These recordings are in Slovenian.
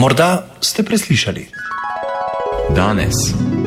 Morda ste preslišali. Danes.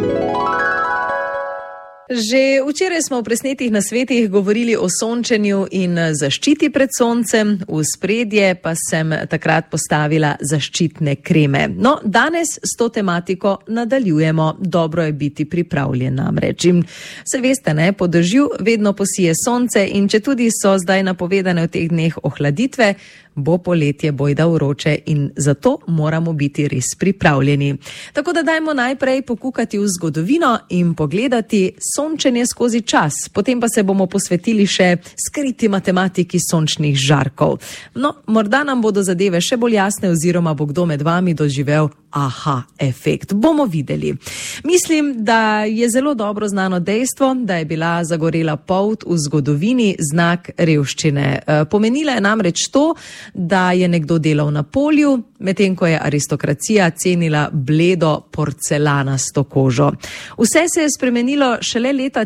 Že včeraj smo v presnetih nasvetih govorili o sončenju in zaščiti pred soncem, v spredje pa sem takrat postavila zaščitne kreme. No, danes s to tematiko nadaljujemo. Dobro je biti pripravljen namreč. In se veste, po dežju vedno posije sonce in če tudi so zdaj napovedane v teh dneh ohladitve, bo poletje bojda vroče in zato moramo biti res pripravljeni. Tako da dajmo najprej pokukati v zgodovino in pogledati sončenje skozi čas. Potem pa se bomo posvetili še skriti matematiki sončnih žarkov. No, morda nam bodo zadeve še bolj jasne oziroma bo kdo med vami doživel aha efekt. Bomo videli. Mislim, da je zelo dobro znano dejstvo, da je bila zagorela polt v zgodovini znak revščine. Pomenila je namreč to, da je nekdo delal na polju, medtem ko je aristokracija cenila bledo porcelanasto kožo. Vse se je spremenilo šele leta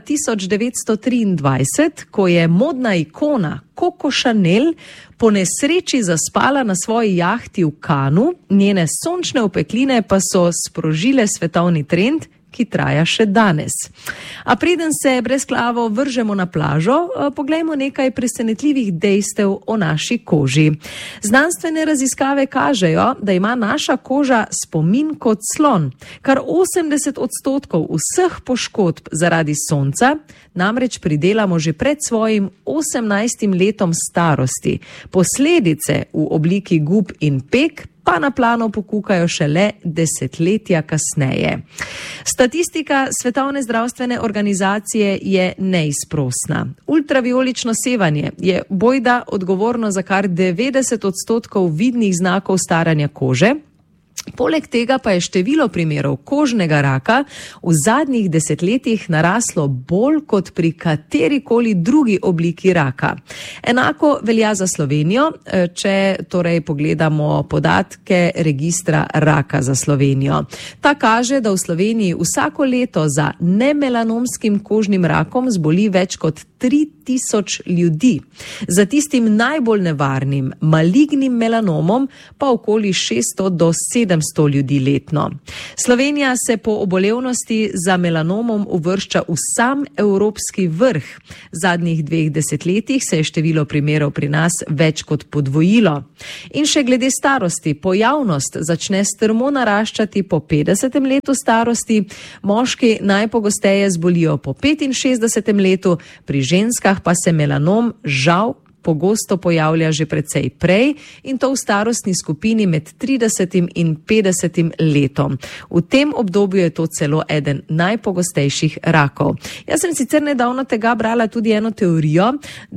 1923, ko je modna ikona Coco Chanel po nesreči zaspala na svoji jahti v Cannu, njene sončne opekline pa so sprožile svetovni trend, ki traja še danes. A preden se brezglavo vržemo na plažo, poglejmo nekaj presenetljivih dejstev o naši koži. Znanstvene raziskave kažejo, da ima naša koža spomin kot slon. Kar 80% vseh poškodb zaradi sonca namreč pridelamo že pred svojim 18. letom starosti. Posledice v obliki gub in peg pa na plano pokukajo šele desetletja kasneje. Statistika Svetovne zdravstvene organizacije je neizprosna. Ultraviolično sevanje je bojda odgovorno za kar 90% vidnih znakov staranja kože. Poleg tega pa je število primerov kožnega raka v zadnjih desetletjih naraslo bolj kot pri katerikoli drugi obliki raka. Enako velja za Slovenijo, če torej pogledamo podatke registra raka za Slovenijo. Ta kaže, da v Sloveniji vsako leto za nemelanomskim kožnim rakom zboli več kot 3000 ljudi. Za tistim najbolj nevarnim, malignim melanomom pa okoli 600 do 700 ljudi letno. Slovenija se po obolevnosti za melanomom uvršča v sam evropski vrh. V zadnjih 2 desetletjih se je število primerov pri nas več kot podvojilo. In še glede starosti, pojavnost začne strmo naraščati po 50. letu starosti, moški najpogosteje zbolijo po 65. letu, pri ženskah pa se melanom žal pogosto pojavlja že precej prej in to v starostni skupini med 30. in 50. letom. V tem obdobju je to celo eden najpogostejših rakov. Jaz sem sicer nedavno tega brala tudi eno teorijo,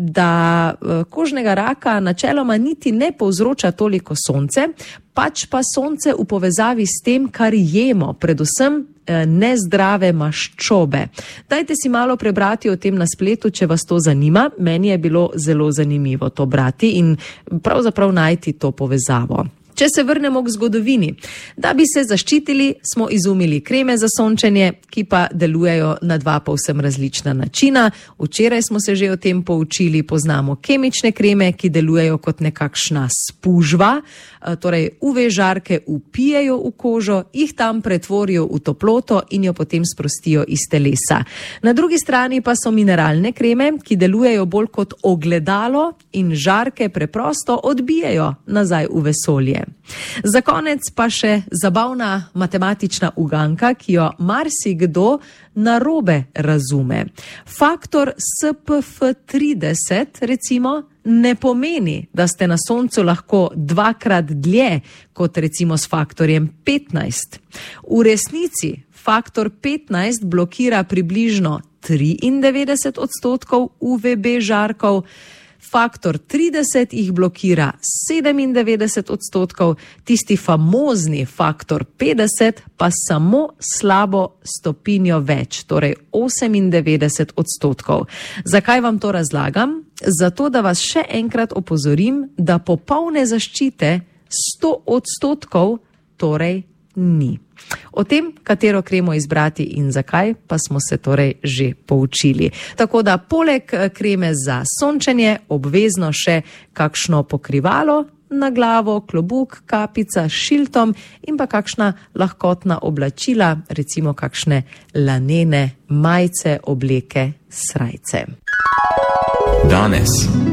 da kožnega raka načeloma niti ne povzroča toliko sonce, pač pa sonce v povezavi s tem, kar jemo, predvsem nezdrave maščobe. Dajte si malo prebrati o tem na spletu, če vas to zanima. Meni je bilo zelo zanimivo to brati in pravzaprav najti to povezavo. Če se vrnemo k zgodovini. Da bi se zaščitili, smo izumili kreme za sončenje, ki pa delujejo na 2 povsem različna načina. Včeraj smo se že o tem poučili, poznamo kemične kreme, ki delujejo kot nekakšna spužva, torej UV žarke vpijejo v kožo, jih tam pretvorijo v toploto in jo potem sprostijo iz telesa. Na drugi strani pa so mineralne kreme, ki delujejo bolj kot ogledalo in žarke preprosto odbijajo nazaj v vesolje. Za konec pa še zabavna matematična uganka, ki jo marsikdo narobe razume. Faktor SPF30, recimo, ne pomeni, da ste na soncu lahko 2-krat dlje kot recimo s faktorjem 15. V resnici faktor 15 blokira približno 93% UVB žarkov, faktor 30 jih blokira 97%, tisti famozni faktor 50 pa samo slabo stopinjo več, torej 98%. Zakaj vam to razlagam? Zato, da vas še enkrat opozorim, da popolne zaščite 100% torej ni. O tem, katero kremo izbrati in zakaj, pa smo se torej že poučili. Tako da poleg kreme za sončenje obvezno še kakšno pokrivalo na glavo klobuk, kapica s šiltom in pa kakšna lahkotna oblačila, recimo kakšne lanene majice, obleke, srajce. Danes.